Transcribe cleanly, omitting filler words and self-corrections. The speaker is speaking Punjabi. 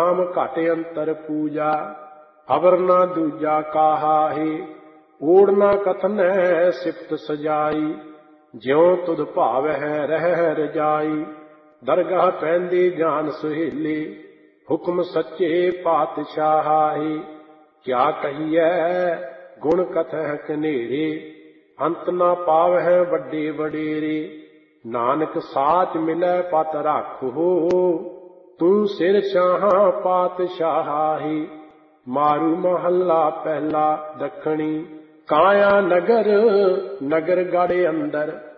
ਨਾਮ ਘਟ ਅੰਤਰ ਪੂਜਾ। ਅਵਰ ਨਾ ਦੂਜਾ ਕਾਹਾਹੇ, ਓੜ ਨਾ ਕਥਨੈ ਸਿਫਤ ਸਜਾਈ। ਜਿਉ ਤੁਧ ਭਾਵਹਿ ਰਹਿ ਰਜਾਈ, ਦਰਗਾਹ ਪੈਂਦੀ ਜਾਨ ਸੁਹੇਲੇ। ਹੁਕਮ ਸੱਚੇ ਪਾਤਸ਼ਾਹੀ, ਕਿਆ ਕਹੀਐ ਗੁਣ ਕਥਹਿ ਕਨੇਰੇ। ਅੰਤ ਨਾ ਪਾਵਹਿ ਵੱਡੇ ਵਡੇਰੇ, ਨਾਨਕ ਸਾਚ ਮਿਲੈ ਪਤ ਰਾਖੋ। ਤੂੰ ਸਿਰ ਸ਼ਾਹਾਂ ਪਾਤਸ਼ਾਹੀ, ਮਾਰੂ ਮਹੱਲਾ ਪਹਿਲਾ ਦੱਖਣੀ। ਕਾਇਆ ਨਗਰ ਨਗਰ ਗੜ੍ਹ ਅੰਦਰ,